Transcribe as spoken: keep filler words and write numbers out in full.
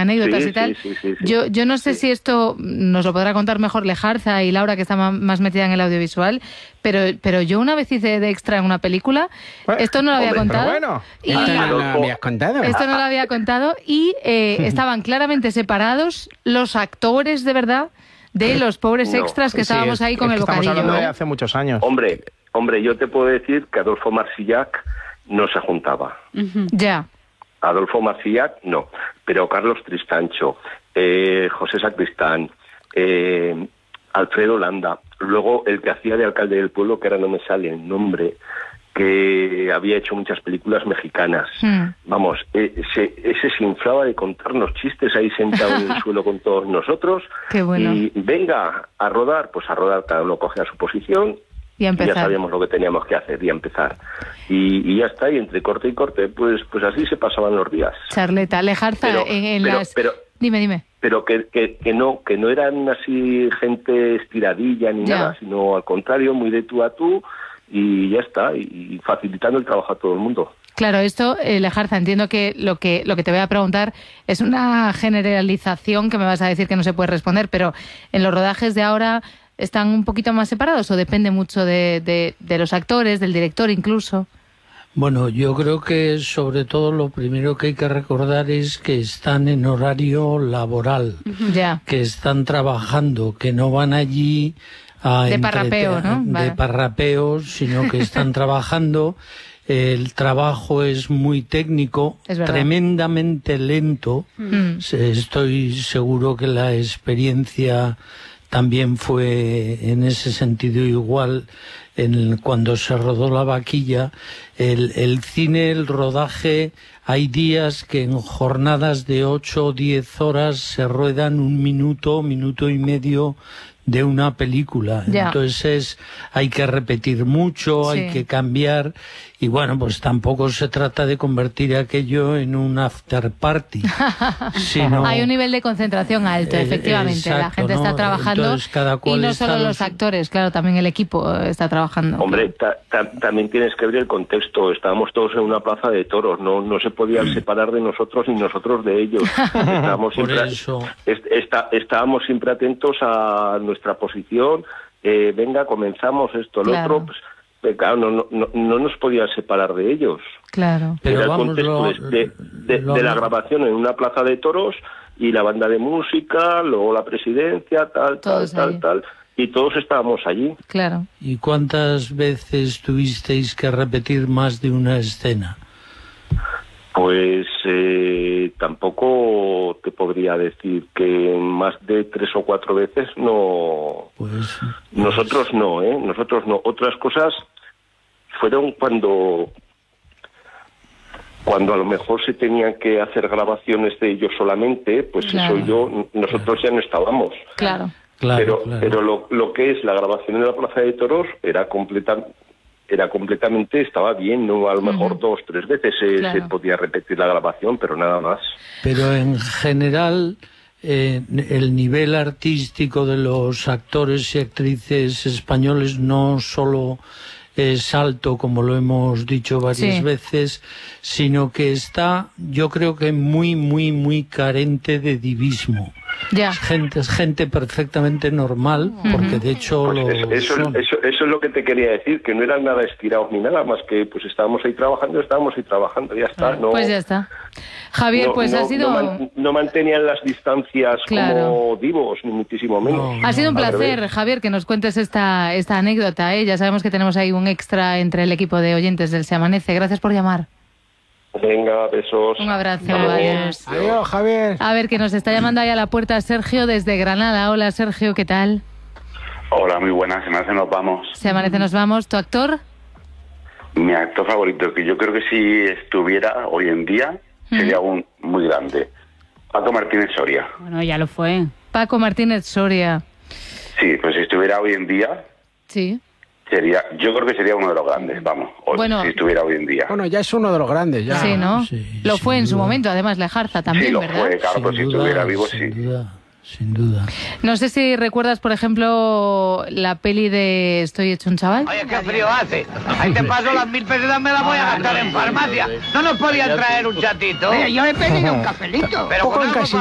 anécdotas sí, y tal. Sí, sí, sí, sí. Yo, yo no sé sí. si esto nos lo podrá contar mejor Lejarza y Laura, que está más metida en el audiovisual, pero, pero yo una vez hice de extra en una película, Pues, esto no lo había hombre, contado. Bueno, y, esto no lo Adolfo, habías contado. esto no lo había contado y eh, estaban claramente separados los actores de verdad de los pobres No, extras que Sí, estábamos es- ahí con es el que estamos bocadillo. hablando de ¿eh? hace muchos años. Hombre, hombre, yo te puedo decir que Adolfo Marsillac no se juntaba. Ujú. Ya. Adolfo Marsillac, no. Pero Carlos Tristancho, eh, José Sacristán, eh, Alfredo Landa, luego el que hacía de alcalde del pueblo, que ahora no me sale el nombre, que había hecho muchas películas mexicanas. Hmm. Vamos, eh, ese, ese se inflaba de contarnos chistes ahí sentado en el suelo con todos nosotros. Qué bueno. Y venga a rodar, pues a rodar, cada uno coge a su posición. Y a Y ya empezar. sabíamos lo que teníamos que hacer y a empezar. Y, y ya está, y entre corte y corte, pues pues así se pasaban los días. Charleta, Lejarza, Pero- en, en pero- las... pero- Dime, dime. Pero que, que, que no que no eran así gente estiradilla ni Ya. nada, sino al contrario, muy de tú a tú, y ya está, y, y facilitando el trabajo a todo el mundo. Claro, esto, eh, Lejarza, entiendo que lo que lo que te voy a preguntar es una generalización que me vas a decir que no se puede responder, pero en los rodajes de ahora están un poquito más separados o depende mucho de, de, de los actores, del director incluso. Bueno, yo creo que sobre todo lo primero que hay que recordar es que están en horario laboral, Ya. que están trabajando, que no van allí a De entrete- parrapeo, ¿no? de Vale. parrapeo, sino que están trabajando. El trabajo es muy técnico, Es verdad. tremendamente lento. Mm. Se- Estoy seguro que la experiencia también fue en ese sentido igual en, cuando se rodó La Vaquilla. El, el cine, el rodaje, hay días que en jornadas de ocho o diez horas se ruedan un minuto, minuto y medio de una película. Ya. Entonces es, hay que repetir mucho, Sí. hay que cambiar, y bueno, pues tampoco se trata de convertir aquello en un after party, sino... Hay un nivel de concentración alto, Eh, efectivamente. la exacto, gente está ¿no? trabajando Entonces, cada cual y no está solo en los su- actores, claro, también el equipo está trabajando. Hombre, ta- ta- también tienes que ver el contexto. Estábamos todos en una plaza de toros, no no se podían separar de nosotros ni nosotros de ellos. Estábamos Por siempre, eso... est- está- estábamos siempre atentos a nuestra posición. Eh, venga, comenzamos esto, lo Claro. otro. Pues, eh, claro, no, no, no, no nos podían separar de ellos. Claro. Pero Era el vamos, contexto lo- de, de- lo- de la grabación en una plaza de toros y la banda de música, luego la presidencia, tal, Todos tal, allí. tal, tal. Y todos estábamos allí. Claro. ¿Y cuántas veces tuvisteis que repetir más de una escena? Pues eh, tampoco te podría decir que más de tres o cuatro veces no. Pues... Nosotros no, ¿eh? Nosotros no. Otras cosas fueron cuando cuando a lo mejor se tenían que hacer grabaciones de ellos solamente, pues Claro. eso yo nosotros ya no estábamos. Claro. Claro, pero claro. pero lo, lo que es la grabación en la Plaza de Toros era completa, era completamente, estaba bien, no a lo mejor Ujú. dos, tres veces se, Claro. se podía repetir la grabación, pero nada más. Pero en general, eh, el nivel artístico de los actores y actrices españoles no solo es alto, como lo hemos dicho varias Sí. veces, sino que está, yo creo que muy, muy, muy carente de divismo. Ya. Es gente, es gente perfectamente normal, porque de hecho Pues lo eso, eso, son. eso, eso es lo que te quería decir, que no eran nada estirados ni nada, más que pues estábamos ahí trabajando, estábamos ahí trabajando, ya está. No, Pues ya está. Javier, no- pues no- ha sido... No, man- no mantenían las distancias Claro. como divos, ni muchísimo menos. No. Ha sido un Al placer, revés. Javier, que nos cuentes esta, esta anécdota. ¿eh? Ya sabemos que tenemos ahí un extra entre el equipo de oyentes del Se Amanece. Gracias por llamar. Venga, besos. Un abrazo. Hasta luego. Adiós. Adiós, Javier. A ver, que nos está llamando ahí a la puerta Sergio desde Granada. Hola, Sergio, ¿qué tal? Hola, muy buenas, se me hace, nos vamos. Se Amanece, nos vamos. ¿Tu actor? Mi actor favorito, que yo creo que si estuviera hoy en día, sería un muy grande. Paco Martínez Soria. Bueno, ya lo fue. Paco Martínez Soria. Sí, pues si estuviera hoy en día, Sí. sería, yo creo que sería uno de los grandes, vamos, hoy, Bueno. si estuviera hoy en día. Bueno, ya es uno de los grandes, ya. Sí, ¿no? sí, lo sin fue en su duda. momento, además, Lejarza también, sí, lo ¿verdad? fue, claro, pues si Sin estuviera duda, vivo, sin sí. duda, sin duda. No sé si recuerdas, por ejemplo, la peli de Estoy hecho un chaval. Oye, qué frío hace. Ahí te paso las mil pesetas, me las voy a gastar en farmacia. No nos podían traer un chatito. Mira, yo he pedido un cafelito. Pero Poco con algo encasillado.